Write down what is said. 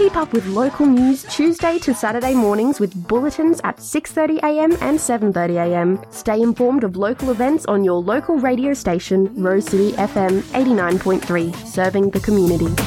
Keep up with local news Tuesday to Saturday mornings with bulletins at 6:30am and 7:30am. Stay informed of local events on your local radio station, Rose City FM 89.3, serving the community.